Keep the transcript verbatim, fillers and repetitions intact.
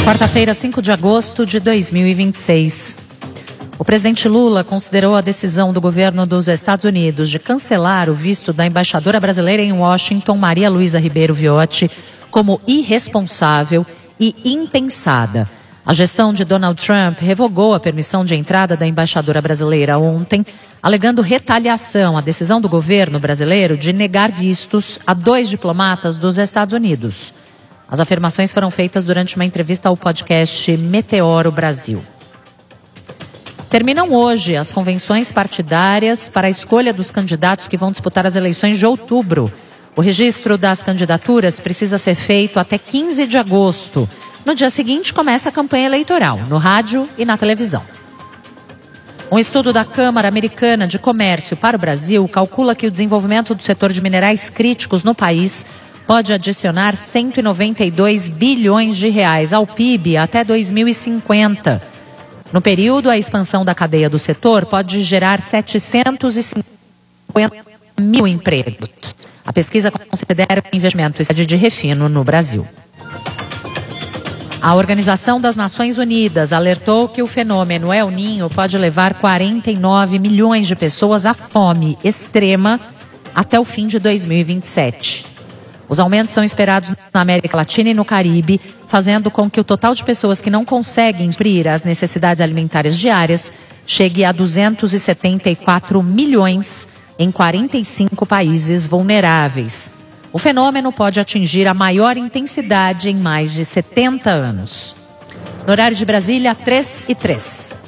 Quarta-feira, cinco de agosto de dois mil e vinte e seis. O presidente Lula considerou a decisão do governo dos Estados Unidos de cancelar o visto da embaixadora brasileira em Washington, Maria Luísa Ribeiro Viotti, como irresponsável e impensada. A gestão de Donald Trump revogou a permissão de entrada da embaixadora brasileira ontem, alegando retaliação à decisão do governo brasileiro de negar vistos a dois diplomatas dos Estados Unidos. As afirmações foram feitas durante uma entrevista ao podcast Meteoro Brasil. Terminam hoje as convenções partidárias para a escolha dos candidatos que vão disputar as eleições de outubro. O registro das candidaturas precisa ser feito até quinze de agosto. No dia seguinte começa a campanha eleitoral, no rádio e na televisão. Um estudo da Câmara Americana de Comércio para o Brasil calcula que o desenvolvimento do setor de minerais críticos no país pode adicionar cento e noventa e dois bilhões de reais ao P I B até dois mil e cinquenta. No período, a expansão da cadeia do setor pode gerar setecentos e cinquenta mil empregos. A pesquisa considera o investimento em sede de refino no Brasil. A Organização das Nações Unidas alertou que o fenômeno El Niño pode levar quarenta e nove milhões de pessoas à fome extrema até o fim de dois mil e vinte e sete. Os aumentos são esperados na América Latina e no Caribe, fazendo com que o total de pessoas que não conseguem suprir as necessidades alimentares diárias chegue a duzentos e setenta e quatro milhões em quarenta e cinco países vulneráveis. O fenômeno pode atingir a maior intensidade em mais de setenta anos. No horário de Brasília, três e três.